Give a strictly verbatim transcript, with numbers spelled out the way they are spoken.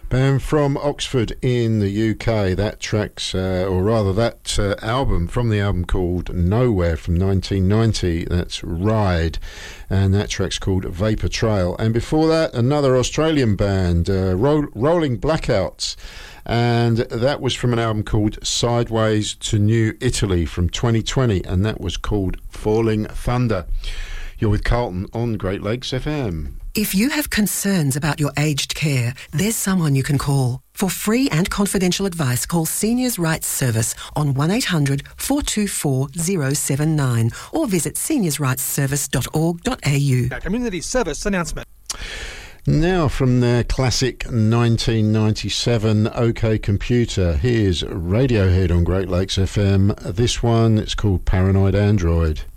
Band from Oxford in the U K. That track's, uh, or rather that uh, album, from the album called Nowhere from nineteen ninety, that's Ride, and that track's called Vapor Trail. And before that, another Australian band, uh, Ro- Rolling Blackouts, and that was from an album called Sideways to New Italy from twenty twenty, and that was called Falling Thunder. You're with Carlton on Great Lakes F M. If you have concerns about your aged care, there's someone you can call. For free and confidential advice, call Seniors Rights Service on one eight hundred four two four zero seven nine or visit seniors rights service dot org dot a u. Community service announcement. Now from their classic nineteen ninety-seven OK Computer, here's Radiohead on Great Lakes F M. This one, it's called Paranoid Android.